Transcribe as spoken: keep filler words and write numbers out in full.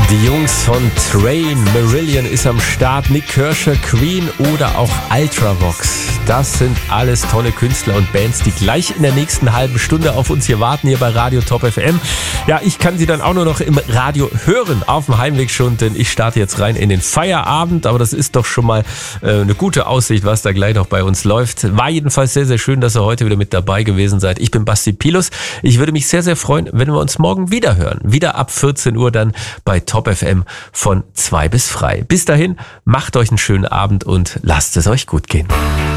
Die Jungs von Train, Marillion ist am Start, Nik Kershaw, Queen oder auch Ultravox. Das sind alles tolle Künstler und Bands, die gleich in der nächsten halben Stunde auf uns hier warten, hier bei Radio Top F M. Ja, ich kann sie dann auch nur noch im Radio hören, auf dem Heimweg schon, denn ich starte jetzt rein in den Feierabend. Aber das ist doch schon mal äh, eine gute Aussicht, was da gleich noch bei uns läuft. War jedenfalls sehr, sehr schön, dass ihr heute wieder mit dabei gewesen seid. Ich bin Basti Pilus. Ich würde mich sehr, sehr freuen, wenn wir uns morgen wieder hören. Wieder ab vierzehn Uhr dann bei Top F M von zwei bis frei. Bis dahin, macht euch einen schönen Abend und lasst es euch gut gehen.